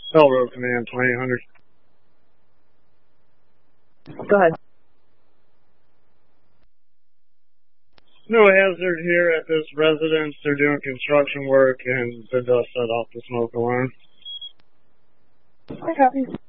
Railroad Command 2800. Go ahead. No hazard here at this residence. They're doing construction work and the dust set off the smoke alarm. I copy.